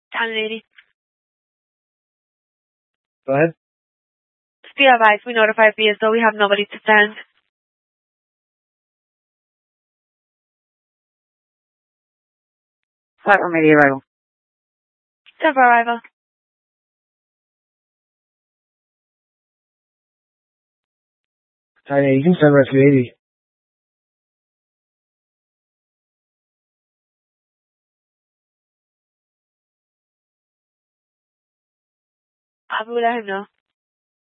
1080. Go ahead. Be advised, we notified BSO we have nobody to send. Flight remedy arrival. Step arrival. You can send rescue 80. I will let him know.